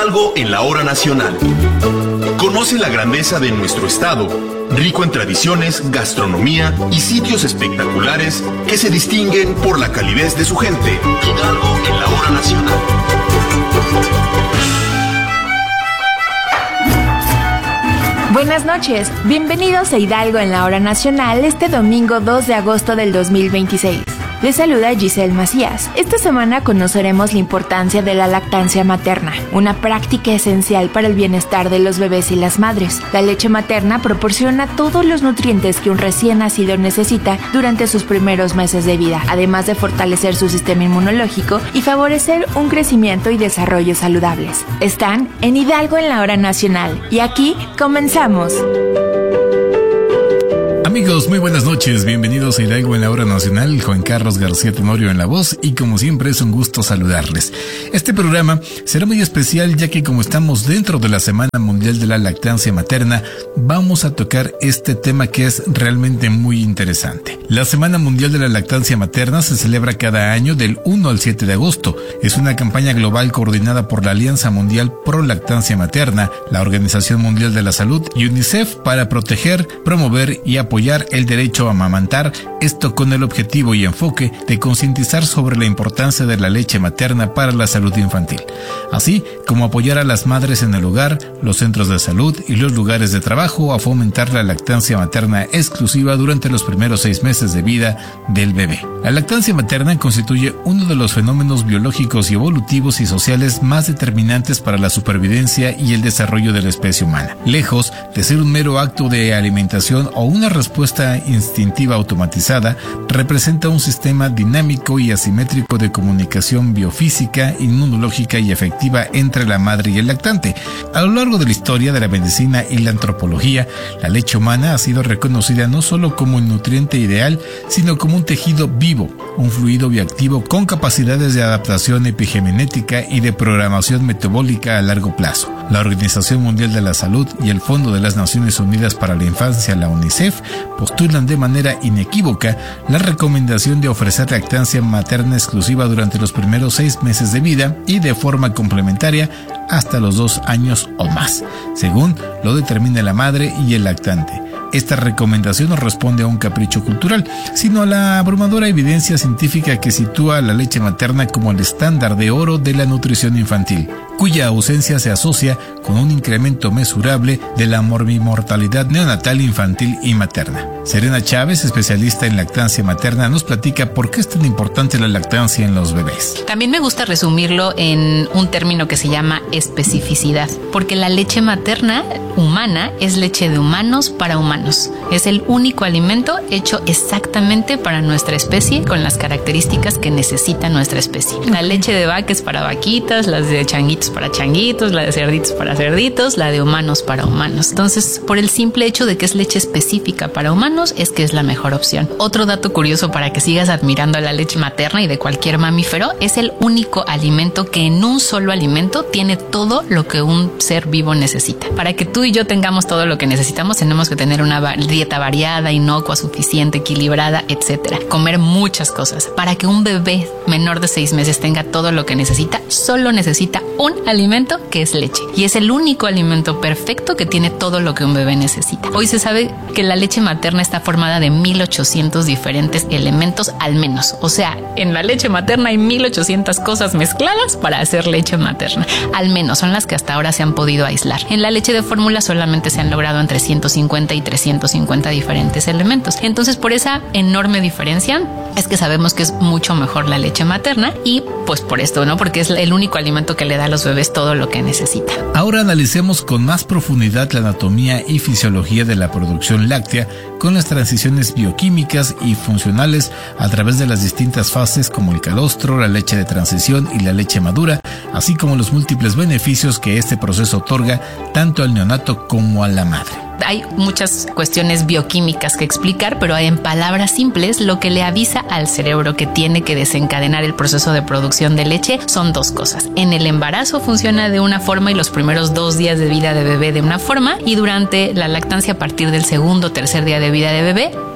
Hidalgo en la hora nacional. Conoce la grandeza de nuestro estado, rico en tradiciones, gastronomía y sitios espectaculares que se distinguen por la calidez de su gente. Hidalgo en la hora nacional. Buenas noches, bienvenidos a Hidalgo en la hora nacional este domingo 2 de agosto del 2026. Les saluda Giselle Macías. Esta semana conoceremos la importancia de la lactancia materna, una práctica esencial para el bienestar de los bebés y las madres. La leche materna proporciona todos los nutrientes que un recién nacido necesita durante sus primeros meses de vida, además de fortalecer su sistema inmunológico y favorecer un crecimiento y desarrollo saludables. Están en Hidalgo en la hora nacional y aquí comenzamos. Amigos, muy buenas noches, bienvenidos a Hidalgo en la hora nacional, Juan Carlos García Tenorio en la voz y como siempre es un gusto saludarles. Este programa será muy especial ya que como estamos dentro de la Semana Mundial de la Lactancia Materna, vamos a tocar este tema que es realmente muy interesante. La Semana Mundial de la Lactancia Materna se celebra cada año del 1 al 7 de agosto. Es una campaña global coordinada por la Alianza Mundial Pro Lactancia Materna, la Organización Mundial de la Salud y UNICEF para proteger, promover y apoyar el derecho a amamantar, esto con el objetivo y enfoque de concientizar sobre la importancia de la leche materna para la salud infantil, así como apoyar a las madres en el hogar, los centros de salud y los lugares de trabajo a fomentar la lactancia materna exclusiva durante los primeros 6 meses de vida del bebé. La lactancia materna constituye uno de los fenómenos biológicos y evolutivos y sociales más determinantes para la supervivencia y el desarrollo de la especie humana. Lejos de ser un mero acto de alimentación o una respuesta instintiva automatizada, representa un sistema dinámico y asimétrico de comunicación biofísica, inmunológica y afectiva entre la madre y el lactante. A lo largo de la historia de la medicina y la antropología, la leche humana ha sido reconocida no solo como un nutriente ideal, sino como un tejido vivo, un fluido bioactivo con capacidades de adaptación epigenética y de programación metabólica a largo plazo. La Organización Mundial de la Salud y el Fondo de las Naciones Unidas para la Infancia, la UNICEF, postulan de manera inequívoca la recomendación de ofrecer lactancia materna exclusiva durante los primeros 6 meses de vida y de forma complementaria hasta los 2 años o más, según lo determine la madre y el lactante. Esta recomendación no responde a un capricho cultural, sino a la abrumadora evidencia científica que sitúa la leche materna como el estándar de oro de la nutrición infantil, cuya ausencia se asocia con un incremento mesurable de la morbimortalidad neonatal infantil y materna. Serena Chávez, especialista en lactancia materna, nos platica por qué es tan importante la lactancia en los bebés. También me gusta resumirlo en un término que se llama especificidad, porque la leche materna humana es leche de humanos para humanos. Es el único alimento hecho exactamente para nuestra especie, con las características que necesita nuestra especie. La leche de vaca es para vaquitas, las de changuitos para changuitos, la de cerditos para cerditos, la de humanos para humanos. Entonces, por el simple hecho de que es leche específica para humanos, es que es la mejor opción. Otro dato curioso para que sigas admirando la leche materna y de cualquier mamífero, es el único alimento que en un solo alimento tiene todo lo que un ser vivo necesita. Para que tú y yo tengamos todo lo que necesitamos, tenemos que tener una dieta variada, inocua, suficiente, equilibrada, etcétera. Comer muchas cosas. Para que un bebé menor de 6 meses tenga todo lo que necesita, solo necesita un alimento, que es leche. Y es el único alimento perfecto que tiene todo lo que un bebé necesita. Hoy se sabe que la leche materna está formada de 1800 diferentes elementos al menos. O sea, en la leche materna hay 1800 cosas mezcladas para hacer leche materna. Al menos son las que hasta ahora se han podido aislar. En la leche de fórmula solamente se han logrado entre 150 y 350 diferentes elementos. Entonces, por esa enorme diferencia es que sabemos que es mucho mejor la leche materna y pues por esto, ¿no? Porque es el único alimento que le da a los bebés todo lo que necesitan. Ahora analicemos con más profundidad la anatomía y fisiología de la producción láctea con las transiciones bioquímicas y funcionales a través de las distintas fases como el calostro, la leche de transición y la leche madura, así como los múltiples beneficios que este proceso otorga tanto al neonato como a la madre. Hay muchas cuestiones bioquímicas que explicar, pero en palabras simples, lo que le avisa al cerebro que tiene que desencadenar el proceso de producción de leche son 2 cosas. En el embarazo funciona de una forma y los primeros 2 días de vida de bebé de una forma, y durante la lactancia a partir del 2º o 3er día de vida de bebé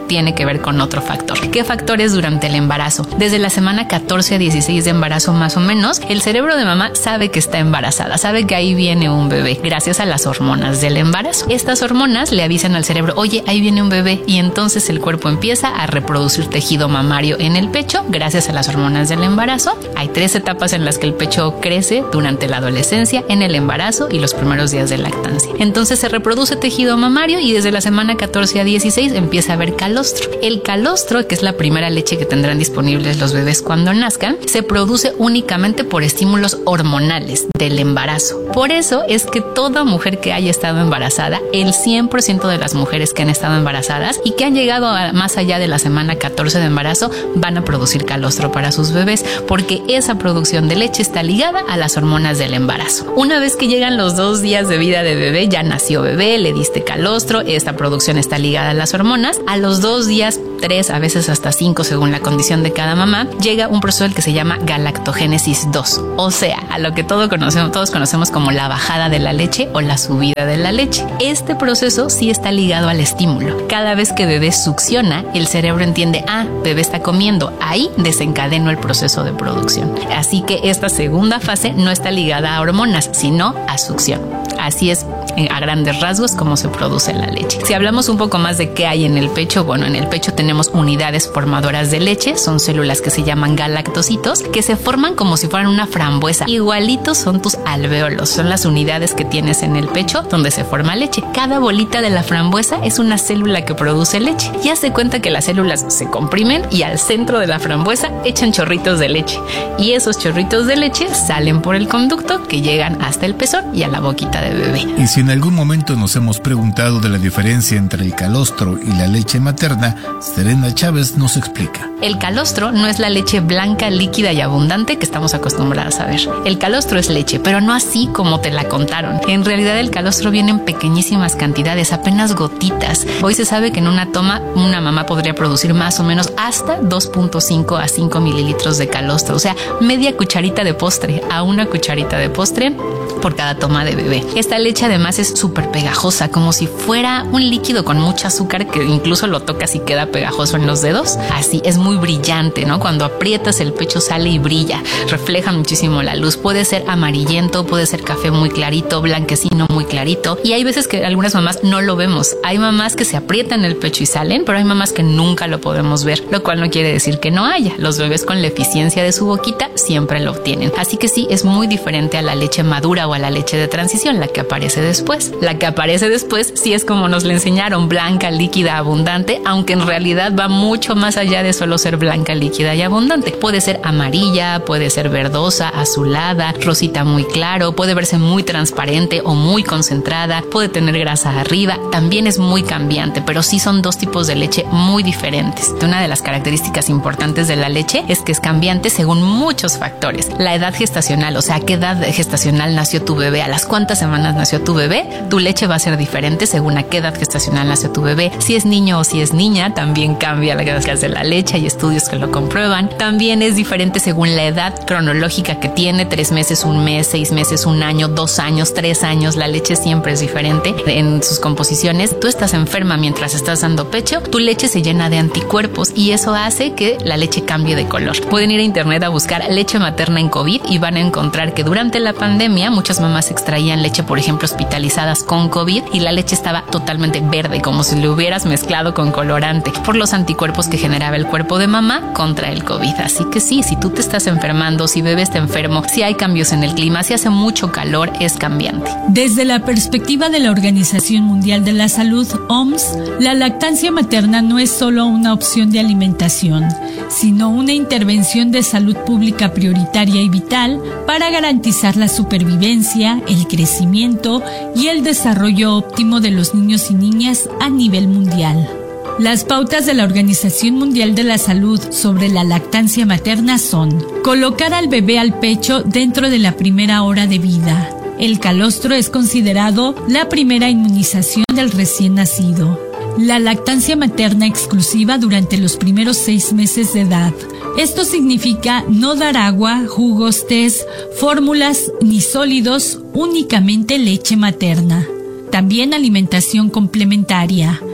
tiene que ver con otro factor. ¿Qué factores durante el embarazo? Desde la semana 14 a 16 de embarazo más o menos, el cerebro de mamá sabe que está embarazada, sabe que ahí viene un bebé, gracias a las hormonas del embarazo. Estas hormonas le avisan al cerebro, oye, ahí viene un bebé, y entonces el cuerpo empieza a reproducir tejido mamario en el pecho gracias a las hormonas del embarazo. Hay 3 etapas en las que el pecho crece durante la adolescencia, en el embarazo y los primeros días de lactancia. Entonces se reproduce tejido mamario y desde la semana 14 a 16 empieza a haber calostro. El calostro, que es la primera leche que tendrán disponibles los bebés cuando nazcan, se produce únicamente por estímulos hormonales del embarazo. Por eso es que toda mujer que haya estado embarazada, el 100% de las mujeres que han estado embarazadas y que han llegado a más allá de la semana 14 de embarazo van a producir calostro para sus bebés, porque esa producción de leche está ligada a las hormonas del embarazo. Una vez que llegan los 2 días de vida de bebé, ya nació bebé, le diste calostro, esta producción está ligada a las hormonas. A los 2 días, 3, a veces hasta 5 según la condición de cada mamá, llega un proceso que se llama galactogénesis 2, o sea, a lo que todos conocemos como la bajada de la leche o la subida de la leche. Este proceso sí está ligado al estímulo. Cada vez que bebé succiona, el cerebro entiende, bebé está comiendo, ahí desencadeno el proceso de producción. Así que esta segunda fase no está ligada a hormonas, sino a succión. Así es, a grandes rasgos, cómo se produce la leche. Si hablamos un poco más de qué hay en el pecho, bueno, en el pecho tenemos unidades formadoras de leche, son células que se llaman galactocitos, que se forman como si fueran una frambuesa. Igualitos son tus alvéolos, son las unidades que tienes en el pecho donde se forma leche. Cada bolita de la frambuesa es una célula que produce leche. Ya se cuenta que las células se comprimen y al centro de la frambuesa echan chorritos de leche. Y esos chorritos de leche salen por el conducto que llegan hasta el pezón y a la boquita de bebé. Y si en algún momento nos hemos preguntado de la diferencia entre el calostro y la leche materna, Serena Chávez nos explica. El calostro no es la leche blanca, líquida y abundante que estamos acostumbradas a ver. El calostro es leche, pero no así como te la contaron. En realidad el calostro viene en pequeñísimas cantidades, apenas gotitas. Hoy se sabe que en una toma una mamá podría producir más o menos hasta 2.5 a 5 mililitros de calostro, o sea, media cucharita de postre a una cucharita de postre por cada toma de bebé. Esta leche además es súper pegajosa, como si fuera un líquido con mucho azúcar que incluso lo tocas y queda pegajoso en los dedos. Así, es muy brillante, ¿no? Cuando aprietas el pecho sale y brilla, refleja muchísimo la luz. Puede ser amarillento, puede ser café muy clarito, blanquecino muy clarito. Y hay veces que algunas mamás no lo vemos. Hay mamás que se aprietan el pecho y salen, pero hay mamás que nunca lo podemos ver, lo cual no quiere decir que no haya. Los bebés con la eficiencia de su boquita siempre lo obtienen. Así que sí, es muy diferente a la leche madura o a la leche de transición, la que aparece después. La que aparece después sí es como nos la enseñaron, blanca, líquida, abundante, aunque en realidad va mucho más allá de solo ser blanca, líquida y abundante. Puede ser amarilla, puede ser verdosa, azulada, rosita muy claro, puede verse muy transparente o muy concentrada, puede tener grasa arriba, también es muy cambiante, pero sí son 2 tipos de leche muy diferentes. Una de las características importantes de la leche es que es cambiante según muchos factores. La edad gestacional, o sea, a qué edad gestacional nació tu bebé, a las cuántas semanas nació tu bebé, tu leche va a ser diferente según a qué edad gestacional nació tu bebé. Si es niño o si es niña, también cambia la edad de la leche, hay estudios que lo comprueban. También es diferente según la edad cronológica que tiene, 3 meses, 1 mes, 6 meses, 1 año, 2 años, 3 años, la leche siempre es diferente en sus composiciones. Tú estás enferma mientras estás dando pecho, tu leche se llena de anticuerpos y eso hace que la leche cambie de color. Pueden ir a internet a buscar leche materna en COVID y van a encontrar que durante la pandemia muchas mamás extraían leche, por ejemplo, hospitalizadas con COVID y la leche estaba totalmente verde, como si lo hubieras mezclado con colorante, por los anticuerpos que generaba el cuerpo de mamá contra el COVID. Así que sí, si tú te estás enfermando, si bebé está enfermo, si hay cambios en el clima, si hace mucho calor, es cambiante. Desde la perspectiva de la Organización Mundial de la Salud, OMS, la lactancia materna no es solo una opción de alimentación, sino una intervención de salud pública prioritaria y vital para garantizar la supervivencia, el crecimiento y el desarrollo óptimo de los niños y niñas a nivel mundial. Las pautas de la Organización Mundial de la Salud sobre la lactancia materna son: colocar al bebé al pecho dentro de la primera hora de vida. El calostro es considerado la primera inmunización del recién nacido. La lactancia materna exclusiva durante los primeros 6 meses de edad. Esto significa no dar agua, jugos, tés, fórmulas ni sólidos, únicamente leche materna. También alimentación complementaria.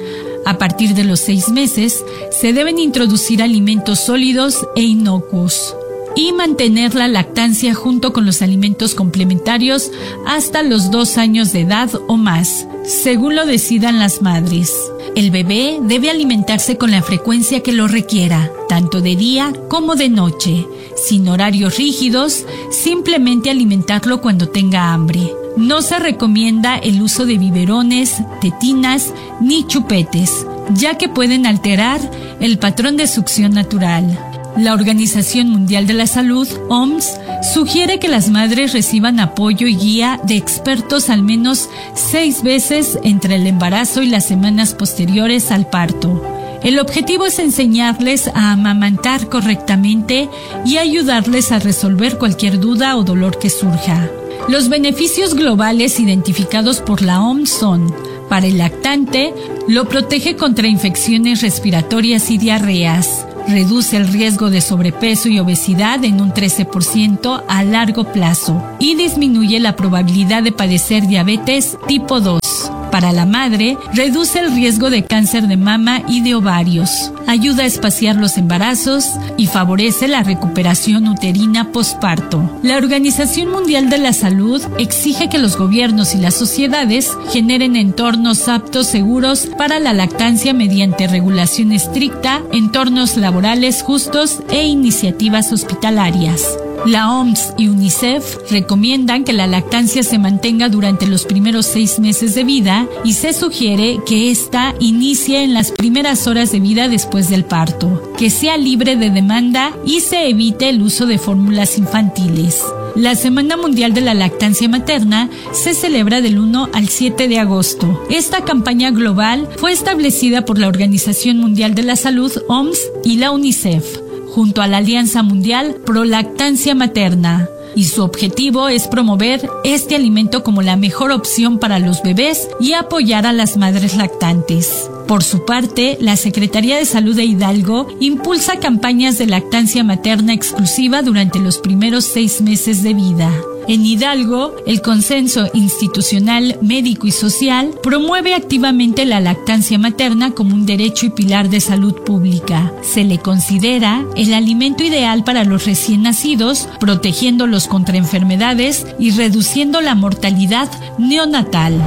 A partir de los 6 meses, se deben introducir alimentos sólidos e inocuos y mantener la lactancia junto con los alimentos complementarios hasta los 2 años de edad o más, según lo decidan las madres. El bebé debe alimentarse con la frecuencia que lo requiera, tanto de día como de noche, sin horarios rígidos, simplemente alimentarlo cuando tenga hambre. No se recomienda el uso de biberones, tetinas ni chupetes, ya que pueden alterar el patrón de succión natural. La Organización Mundial de la Salud, OMS, sugiere que las madres reciban apoyo y guía de expertos al menos 6 veces entre el embarazo y las semanas posteriores al parto. El objetivo es enseñarles a amamantar correctamente y ayudarles a resolver cualquier duda o dolor que surja. Los beneficios globales identificados por la OMS son: para el lactante, lo protege contra infecciones respiratorias y diarreas. Reduce el riesgo de sobrepeso y obesidad en un 13% a largo plazo y disminuye la probabilidad de padecer diabetes tipo 2. Para la madre, reduce el riesgo de cáncer de mama y de ovarios, ayuda a espaciar los embarazos y favorece la recuperación uterina posparto. La Organización Mundial de la Salud exige que los gobiernos y las sociedades generen entornos aptos seguros para la lactancia mediante regulación estricta, entornos laborales justos e iniciativas hospitalarias. La OMS y UNICEF recomiendan que la lactancia se mantenga durante los primeros 6 meses de vida y se sugiere que ésta inicie en las primeras horas de vida después del parto, que sea libre de demanda y se evite el uso de fórmulas infantiles. La Semana Mundial de la Lactancia Materna se celebra del 1 al 7 de agosto. Esta campaña global fue establecida por la Organización Mundial de la Salud, OMS, y la UNICEF, junto a la Alianza Mundial Pro Lactancia Materna, y su objetivo es promover este alimento como la mejor opción para los bebés y apoyar a las madres lactantes. Por su parte, la Secretaría de Salud de Hidalgo impulsa campañas de lactancia materna exclusiva durante los primeros 6 meses de vida. En Hidalgo, el Consenso Institucional Médico y Social promueve activamente la lactancia materna como un derecho y pilar de salud pública. Se le considera el alimento ideal para los recién nacidos, protegiéndolos contra enfermedades y reduciendo la mortalidad neonatal.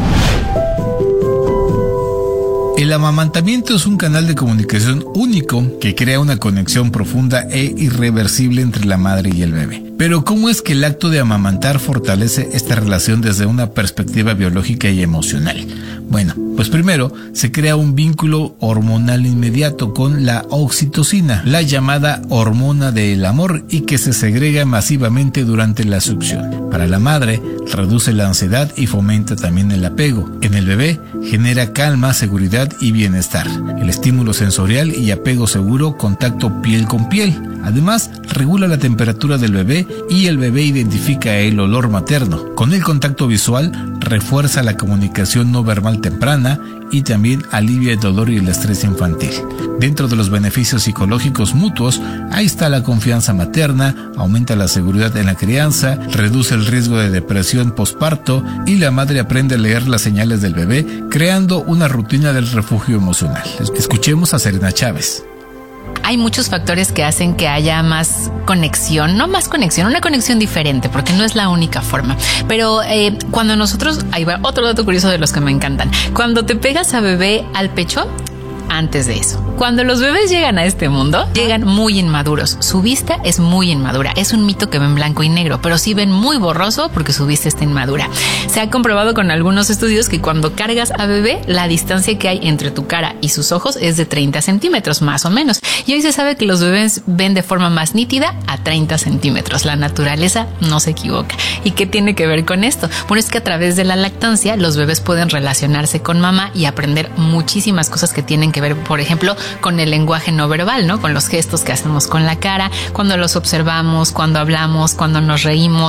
El amamantamiento es un canal de comunicación único que crea una conexión profunda e irreversible entre la madre y el bebé. Pero ¿cómo es que el acto de amamantar fortalece esta relación desde una perspectiva biológica y emocional? Bueno, pues primero se crea un vínculo hormonal inmediato con la oxitocina, la llamada hormona del amor, y que se segrega masivamente durante la succión. Para la madre, reduce la ansiedad y fomenta también el apego. En el bebé, genera calma, seguridad y bienestar. El estímulo sensorial y apego seguro, contacto piel con piel. Además, regula la temperatura del bebé y el bebé identifica el olor materno. Con el contacto visual, refuerza la comunicación no verbal temprana y también alivia el dolor y el estrés infantil. Dentro de los beneficios psicológicos mutuos, ahí está la confianza materna, aumenta la seguridad en la crianza, reduce el riesgo de depresión posparto y la madre aprende a leer las señales del bebé, creando una rutina del refugio emocional. Escuchemos a Serena Chávez. Hay muchos factores que hacen que haya más conexión, no más conexión, una conexión diferente, porque no es la única forma. Pero cuando nosotros, ahí va otro dato curioso de los que me encantan. Cuando te pegas a bebé al pecho, antes de eso, cuando los bebés llegan a este mundo, llegan muy inmaduros. Su vista es muy inmadura. Es un mito que ven blanco y negro, pero sí ven muy borroso porque su vista está inmadura. Se ha comprobado con algunos estudios que cuando cargas a bebé, la distancia que hay entre tu cara y sus ojos es de 30 centímetros, más o menos. Y hoy se sabe que los bebés ven de forma más nítida a 30 centímetros. La naturaleza no se equivoca. ¿Y qué tiene que ver con esto? Bueno, es que a través de la lactancia, los bebés pueden relacionarse con mamá y aprender muchísimas cosas que tienen que ver, por ejemplo, con el lenguaje no verbal, ¿no? Con los gestos que hacemos con la cara, cuando los observamos, cuando hablamos, cuando nos reímos.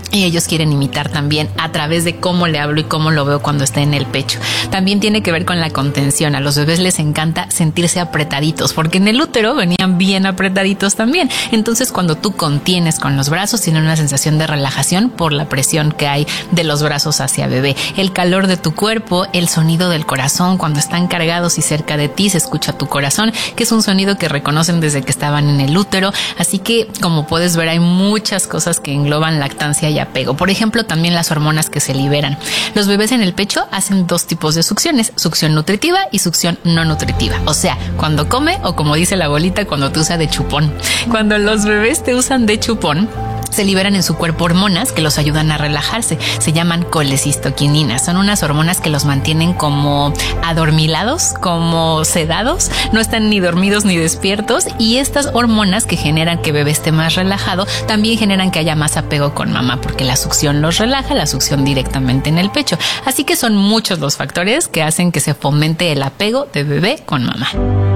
y ellos quieren imitar también a través de cómo le hablo y cómo lo veo cuando está en el pecho. También tiene que ver con la contención. A los bebés les encanta sentirse apretaditos, porque en el útero venían bien apretaditos también. Entonces, cuando tú contienes con los brazos, tienen una sensación de relajación por la presión que hay de los brazos hacia bebé. El calor de tu cuerpo, el sonido del corazón, cuando están cargados y cerca de ti se escucha tu corazón, que es un sonido que reconocen desde que estaban en el útero. Así que, como puedes ver, hay muchas cosas que engloban lactancia y apego. Por ejemplo, también las hormonas que se liberan. Los bebés en el pecho hacen dos tipos de succiones: succión nutritiva y succión no nutritiva. O sea, cuando come, o como dice la abuelita, cuando te usa de chupón. Cuando los bebés te usan de chupón, se liberan en su cuerpo hormonas que los ayudan a relajarse. Se llaman colecistoquininas. Son unas hormonas que los mantienen como adormilados, como sedados. No están ni dormidos ni despiertos. Y estas hormonas que generan que bebé esté más relajado, también generan que haya más apego con mamá, porque la succión los relaja, la succión directamente en el pecho. Así que son muchos los factores que hacen que se fomente el apego de bebé con mamá.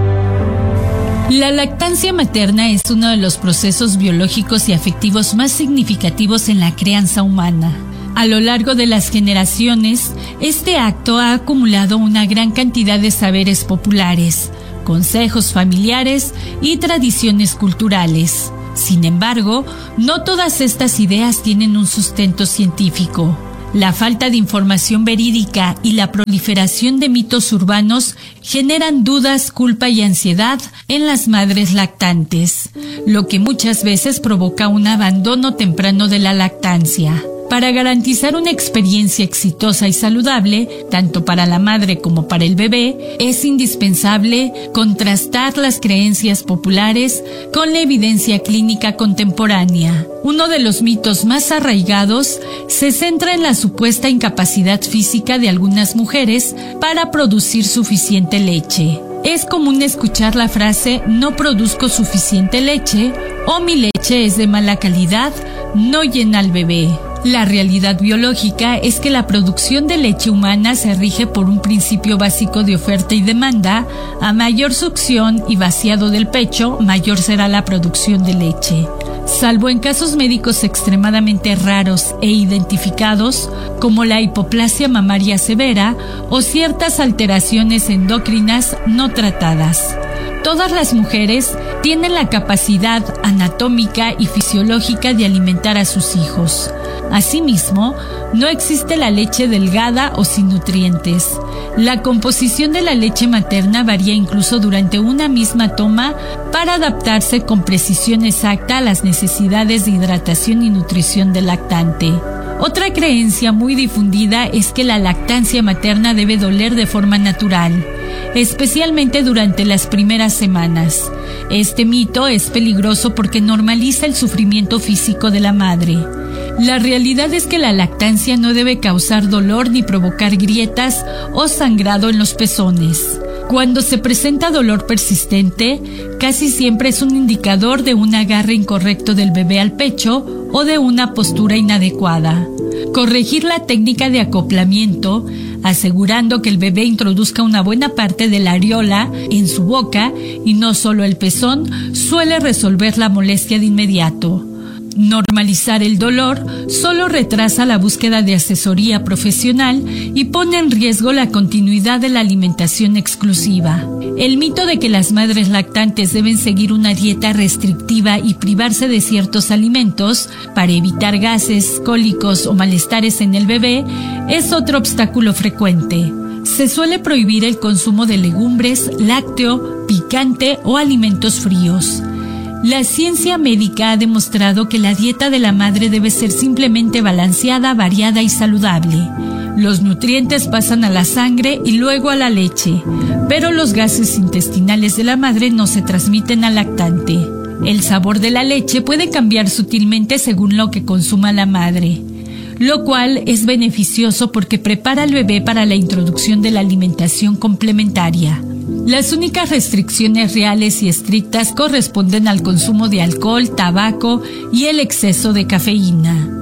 La lactancia materna es uno de los procesos biológicos y afectivos más significativos en la crianza humana. A lo largo de las generaciones, este acto ha acumulado una gran cantidad de saberes populares, consejos familiares y tradiciones culturales. Sin embargo, no todas estas ideas tienen un sustento científico. La falta de información verídica y la proliferación de mitos urbanos generan dudas, culpa y ansiedad en las madres lactantes, lo que muchas veces provoca un abandono temprano de la lactancia. Para garantizar una experiencia exitosa y saludable, tanto para la madre como para el bebé, es indispensable contrastar las creencias populares con la evidencia clínica contemporánea. Uno de los mitos más arraigados se centra en la supuesta incapacidad física de algunas mujeres para producir suficiente leche. Es común escuchar la frase "no produzco suficiente leche" o "mi leche es de mala calidad, no llena al bebé". La realidad biológica es que la producción de leche humana se rige por un principio básico de oferta y demanda. A mayor succión y vaciado del pecho, mayor será la producción de leche. Salvo en casos médicos extremadamente raros e identificados, como la hipoplasia mamaria severa o ciertas alteraciones endocrinas no tratadas. Todas las mujeres tienen la capacidad anatómica y fisiológica de alimentar a sus hijos. Asimismo, no existe la leche delgada o sin nutrientes. La composición de la leche materna varía incluso durante una misma toma para adaptarse con precisión exacta a las necesidades de hidratación y nutrición del lactante. Otra creencia muy difundida es que la lactancia materna debe doler de forma natural, especialmente durante las primeras semanas. Este mito es peligroso porque normaliza el sufrimiento físico de la madre. La realidad es que la lactancia no debe causar dolor ni provocar grietas o sangrado en los pezones. Cuando se presenta dolor persistente, casi siempre es un indicador de un agarre incorrecto del bebé al pecho o de una postura inadecuada. Corregir la técnica de acoplamiento, asegurando que el bebé introduzca una buena parte de la areola en su boca y no solo el pezón, suele resolver la molestia de inmediato. Normalizar el dolor solo retrasa la búsqueda de asesoría profesional y pone en riesgo la continuidad de la alimentación exclusiva. El mito de que las madres lactantes deben seguir una dieta restrictiva y privarse de ciertos alimentos para evitar gases, cólicos o malestares en el bebé es otro obstáculo frecuente. Se suele prohibir el consumo de legumbres, lácteo, picante o alimentos fríos. La ciencia médica ha demostrado que la dieta de la madre debe ser simplemente balanceada, variada y saludable. Los nutrientes pasan a la sangre y luego a la leche, pero los gases intestinales de la madre no se transmiten al lactante. El sabor de la leche puede cambiar sutilmente según lo que consuma la madre, lo cual es beneficioso porque prepara al bebé para la introducción de la alimentación complementaria. Las únicas restricciones reales y estrictas corresponden al consumo de alcohol, tabaco y el exceso de cafeína.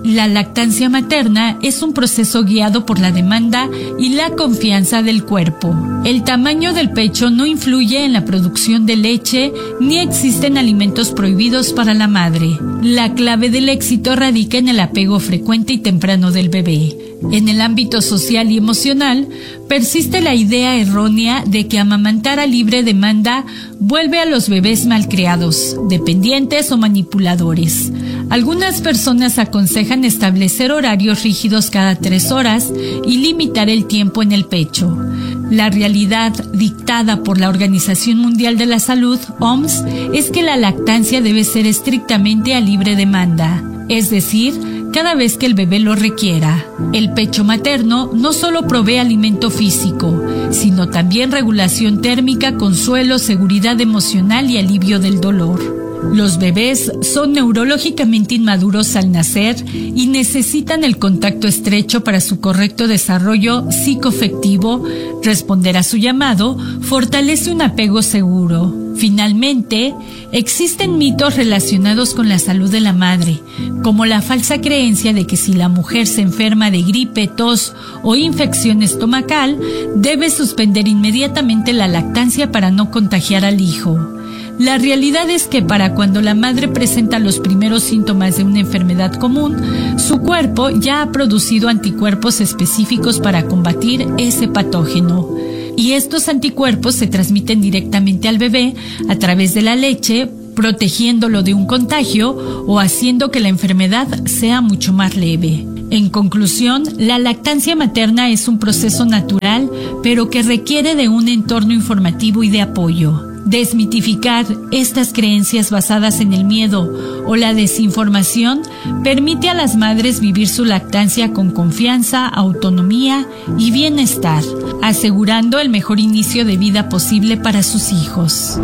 La lactancia materna es un proceso guiado por la demanda y la confianza del cuerpo. El tamaño del pecho no influye en la producción de leche ni existen alimentos prohibidos para la madre. La clave del éxito radica en el apego frecuente y temprano del bebé. En el ámbito social y emocional, persiste la idea errónea de que amamantar a libre demanda vuelve a los bebés malcriados, dependientes o manipuladores. Algunas personas aconsejan establecer horarios rígidos cada 3 horas y limitar el tiempo en el pecho. La realidad dictada por la Organización Mundial de la Salud, OMS, es que la lactancia debe ser estrictamente a libre demanda, es decir, cada vez que el bebé lo requiera. El pecho materno no solo provee alimento físico, sino también regulación térmica, consuelo, seguridad emocional y alivio del dolor. Los bebés son neurológicamente inmaduros al nacer y necesitan el contacto estrecho para su correcto desarrollo psicoafectivo. Responder a su llamado fortalece un apego seguro. Finalmente, existen mitos relacionados con la salud de la madre, como la falsa creencia de que si la mujer se enferma de gripe, tos o infección estomacal, debe suspender inmediatamente la lactancia para no contagiar al hijo. La realidad es que para cuando la madre presenta los primeros síntomas de una enfermedad común, su cuerpo ya ha producido anticuerpos específicos para combatir ese patógeno. Y estos anticuerpos se transmiten directamente al bebé a través de la leche, protegiéndolo de un contagio o haciendo que la enfermedad sea mucho más leve. En conclusión, la lactancia materna es un proceso natural, pero que requiere de un entorno informativo y de apoyo. Desmitificar estas creencias basadas en el miedo o la desinformación permite a las madres vivir su lactancia con confianza, autonomía y bienestar, asegurando el mejor inicio de vida posible para sus hijos.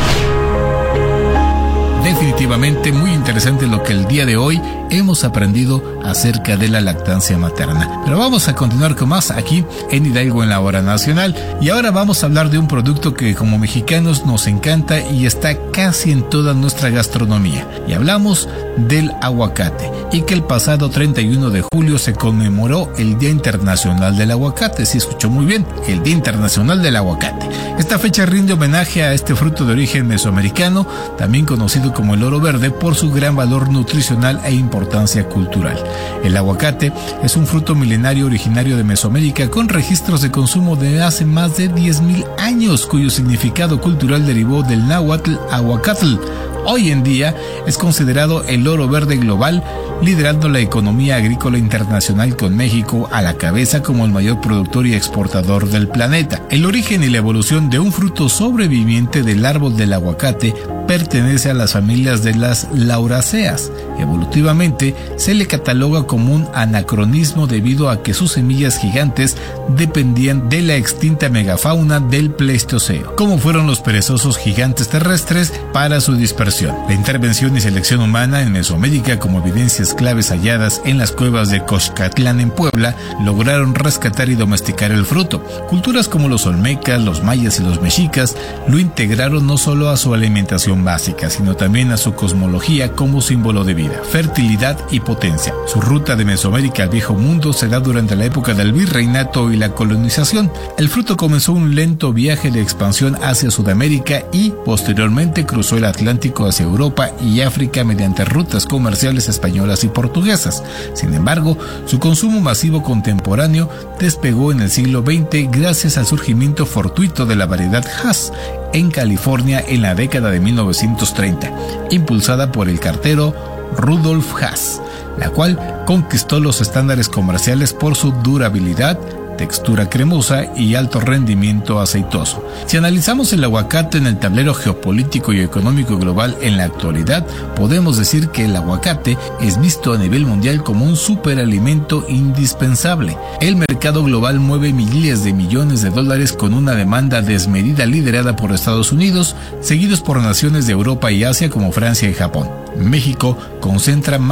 Definitivamente muy interesante lo que el día de hoy hemos aprendido acerca de la lactancia materna. Pero vamos a continuar con más aquí en Hidalgo en la Hora Nacional. Y ahora vamos a hablar de un producto que como mexicanos nos encanta y está casi en toda nuestra gastronomía. Y hablamos del aguacate. Y que el pasado 31 de julio se conmemoró el Día Internacional del Aguacate. Sí, escuchó muy bien, el Día Internacional del Aguacate. Esta fecha rinde homenaje a este fruto de origen mesoamericano, también conocido como el oro verde por su gran valor nutricional e importancia cultural. El aguacate es un fruto milenario originario de Mesoamérica con registros de consumo de hace más de 10,000 años, cuyo significado cultural derivó del náhuatl aguacatl. Hoy en día es considerado el oro verde global, liderando la economía agrícola internacional con México a la cabeza como el mayor productor y exportador del planeta. El origen y la evolución de un fruto sobreviviente del árbol del aguacate pertenece a las familias de las lauraceas. Evolutivamente se le cataloga como un anacronismo debido a que sus semillas gigantes dependían de la extinta megafauna del Pleistoceno, como fueron los perezosos gigantes terrestres para su dispersión. La intervención y selección humana en Mesoamérica, como evidencias claves halladas en las cuevas de Coxcatlán en Puebla, lograron rescatar y domesticar el fruto. Culturas como los olmecas, los mayas y los mexicas lo integraron no solo a su alimentación básica, sino también a su cosmología como símbolo de vida, fertilidad y potencia. Su ruta de Mesoamérica al Viejo Mundo se da durante la época del virreinato y la colonización. El fruto comenzó un lento viaje de expansión hacia Sudamérica y posteriormente cruzó el Atlántico hacia Europa y África mediante rutas comerciales españolas y portuguesas. Sin embargo, su consumo masivo contemporáneo despegó en el siglo XX gracias al surgimiento fortuito de la variedad Hass en California en la década de 1930, impulsada por el cartero Rudolf Hass, la cual conquistó los estándares comerciales por su durabilidad, textura cremosa y alto rendimiento aceitoso. Si analizamos el aguacate en el tablero geopolítico y económico global en la actualidad, podemos decir que el aguacate es visto a nivel mundial como un superalimento indispensable. El mercado global mueve miles de millones de dólares con una demanda desmedida liderada por Estados Unidos, seguidos por naciones de Europa y Asia como Francia y Japón. México concentra más del 30%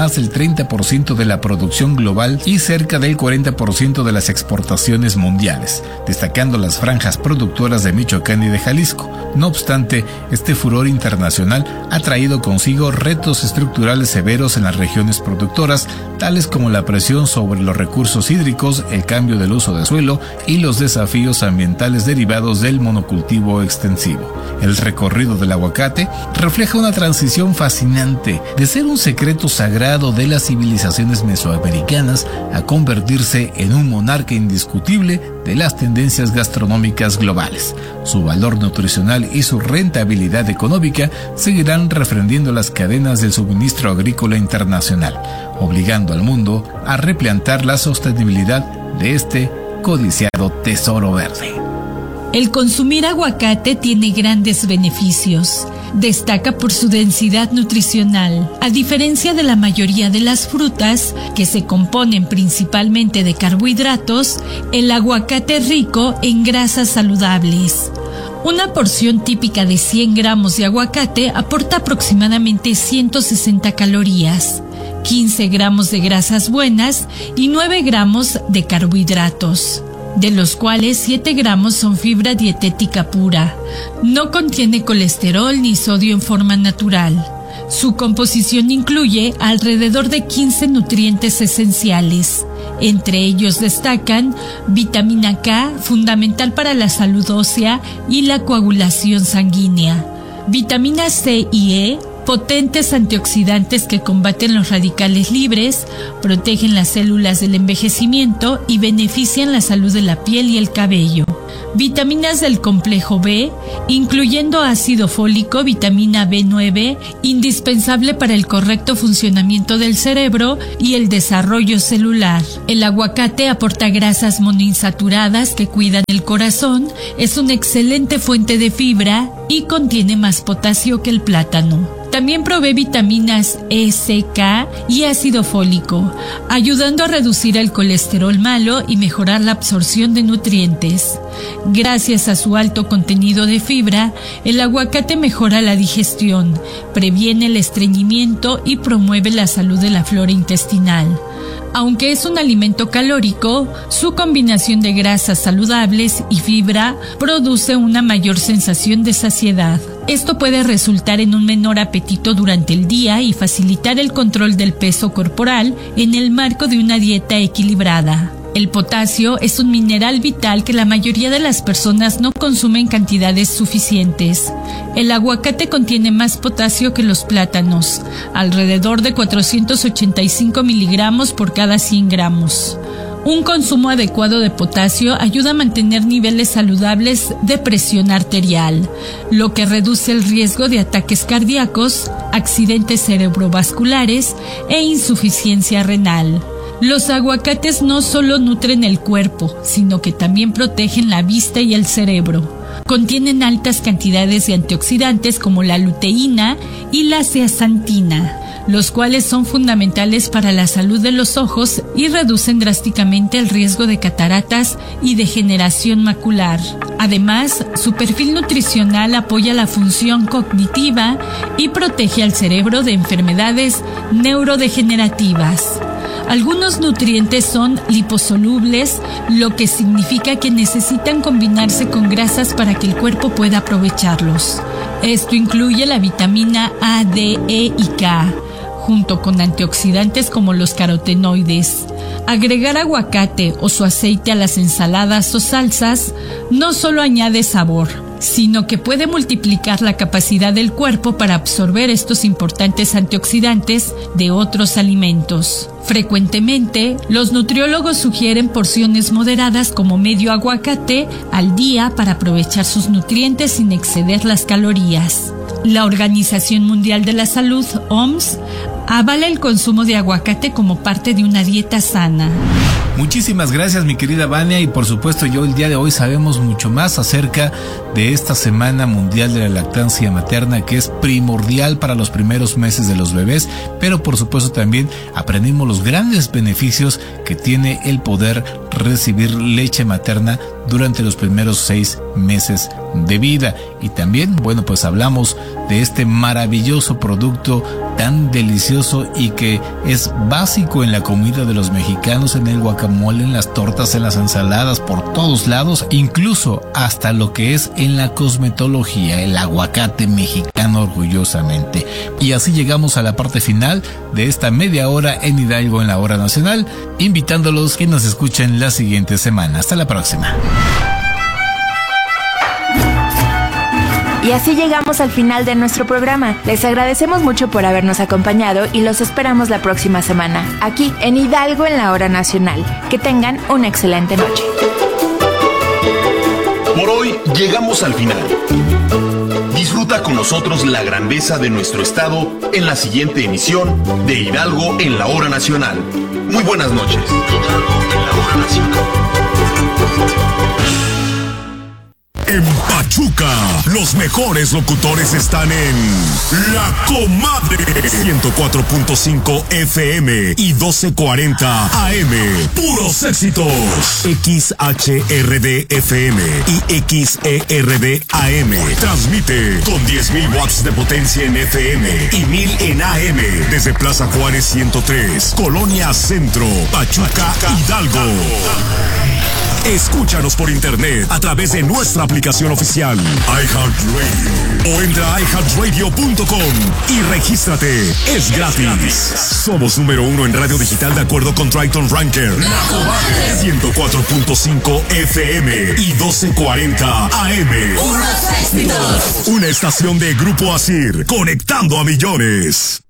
30% de la producción global y cerca del 40% de las exportaciones mundiales, destacando las franjas productoras de Michoacán y de Jalisco. No obstante, este furor internacional ha traído consigo retos estructurales severos en las regiones productoras, tales como la presión sobre los recursos hídricos, el cambio del uso de suelo y los desafíos ambientales derivados del monocultivo extensivo. El recorrido del aguacate refleja una transición fascinante de ser un secreto sagrado de las civilizaciones mesoamericanas a convertirse en un monarca indiscutible de las tendencias gastronómicas globales. Su valor nutricional y su rentabilidad económica seguirán refrendiendo las cadenas del suministro agrícola internacional, obligando al mundo a replantar la sostenibilidad de este codiciado tesoro verde. El consumir aguacate tiene grandes beneficios. Destaca por su densidad nutricional. A diferencia de la mayoría de las frutas, que se componen principalmente de carbohidratos, el aguacate es rico en grasas saludables. Una porción típica de 100 gramos de aguacate aporta aproximadamente 160 calorías, 15 gramos de grasas buenas y 9 gramos de carbohidratos, de los cuales 7 gramos son fibra dietética pura. No contiene colesterol ni sodio en forma natural. Su composición incluye alrededor de 15 nutrientes esenciales. Entre ellos destacan vitamina K, fundamental para la salud ósea y la coagulación sanguínea, vitamina C y E, potentes antioxidantes que combaten los radicales libres, protegen las células del envejecimiento y benefician la salud de la piel y el cabello. Vitaminas del complejo B, incluyendo ácido fólico, vitamina B9, indispensable para el correcto funcionamiento del cerebro y el desarrollo celular. El aguacate aporta grasas monoinsaturadas que cuidan el corazón, es una excelente fuente de fibra y contiene más potasio que el plátano. También provee vitaminas E, C, K y ácido fólico, ayudando a reducir el colesterol malo y mejorar la absorción de nutrientes. Gracias a su alto contenido de fibra, el aguacate mejora la digestión, previene el estreñimiento y promueve la salud de la flora intestinal. Aunque es un alimento calórico, su combinación de grasas saludables y fibra produce una mayor sensación de saciedad. Esto puede resultar en un menor apetito durante el día y facilitar el control del peso corporal en el marco de una dieta equilibrada. El potasio es un mineral vital que la mayoría de las personas no consumen en cantidades suficientes. El aguacate contiene más potasio que los plátanos, alrededor de 485 miligramos por cada 100 gramos. Un consumo adecuado de potasio ayuda a mantener niveles saludables de presión arterial, lo que reduce el riesgo de ataques cardíacos, accidentes cerebrovasculares e insuficiencia renal. Los aguacates no solo nutren el cuerpo, sino que también protegen la vista y el cerebro. Contienen altas cantidades de antioxidantes como la luteína y la zeaxantina, los cuales son fundamentales para la salud de los ojos y reducen drásticamente el riesgo de cataratas y degeneración macular. Además, su perfil nutricional apoya la función cognitiva y protege al cerebro de enfermedades neurodegenerativas. Algunos nutrientes son liposolubles, lo que significa que necesitan combinarse con grasas para que el cuerpo pueda aprovecharlos. Esto incluye la vitamina A, D, E y K, junto con antioxidantes como los carotenoides. Agregar aguacate o su aceite a las ensaladas o salsas no solo añade sabor, sino que puede multiplicar la capacidad del cuerpo para absorber estos importantes antioxidantes de otros alimentos. Frecuentemente, los nutriólogos sugieren porciones moderadas como medio aguacate al día para aprovechar sus nutrientes sin exceder las calorías. La Organización Mundial de la Salud, OMS, avala el consumo de aguacate como parte de una dieta sana. Muchísimas gracias, mi querida Vania, y por supuesto yo el día de hoy sabemos mucho más acerca de esta Semana Mundial de la Lactancia Materna, que es primordial para los primeros meses de los bebés, pero por supuesto también aprendimos los grandes beneficios que tiene el poder recibir leche materna durante los primeros 6 meses de vida. Y también, bueno, pues hablamos de este maravilloso producto tan delicioso y que es básico en la comida de los mexicanos, en el guacamole, en las tortas, en las ensaladas, por todos lados, incluso hasta lo que es en la cosmetología, el aguacate mexicano orgullosamente. Y así llegamos a la parte final de esta media hora en Hidalgo en la Hora Nacional, invitándolos que nos escuchen la siguiente semana. Hasta la próxima. Y así llegamos al final de nuestro programa. Les agradecemos mucho por habernos acompañado y los esperamos la próxima semana, aquí en Hidalgo en la Hora Nacional. Que tengan una excelente noche. Por hoy llegamos al final. Disfruta con nosotros la grandeza de nuestro estado en la siguiente emisión de Hidalgo en la Hora Nacional. Muy buenas noches. Hidalgo en la Hora Nacional. En Pachuca, los mejores locutores están en La Comadre 104.5 FM y 1240 AM. Puros éxitos. XHRD FM y XERD AM. Transmite con 10.000 watts de potencia en FM y 1000 en AM. Desde Plaza Juárez 103, Colonia Centro, Pachuca, Hidalgo. Escúchanos por internet a través de nuestra aplicación oficial iHeartRadio o entra a iHeartRadio.com y regístrate. Es gratis. Somos número 1 en radio digital de acuerdo con Triton Ranker. 104.5 FM y 1240 AM. Una estación de Grupo Asir, conectando a millones.